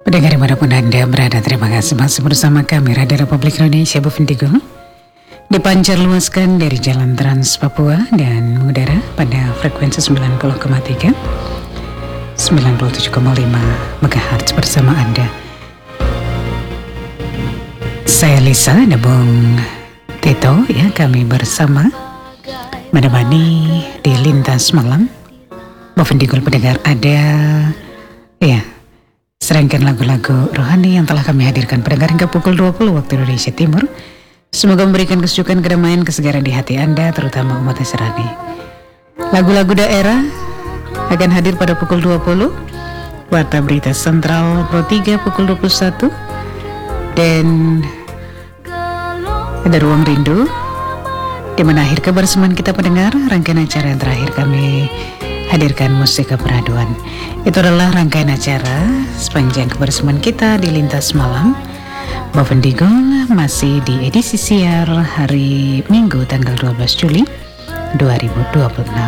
Pendengar dimanapun Anda berada, terima kasih masih bersama kami Radio Republik Indonesia Bovendigul, dipancar luaskan dari Jalan Trans Papua dan mengudara pada frekuensi 90,3 97,5 MHz bersama Anda. Saya Lisa, ada Bung Tito, ya, kami bersama menemani di lintas malam Bovendigul. Pendengar, ada ya serangkaian lagu-lagu rohani yang telah kami hadirkan pendengar hingga pukul 20 waktu Indonesia Timur. Semoga memberikan kesejukan, kedamaian, kesegaran di hati Anda, terutama umat Nasrani. Lagu-lagu daerah akan hadir pada pukul 20, Warta Berita Sentral Pro 3 pukul 21, dan ada Ruang Rindu, di mana akhir kebersamaan kita pendengar, rangkaian acara yang terakhir kami hadirkan musik keperaduan. Itu adalah rangkaian acara sepanjang kebersamaan kita di lintas malam Bovendigul, masih di edisi siar hari Minggu tanggal 12 Juli 2026.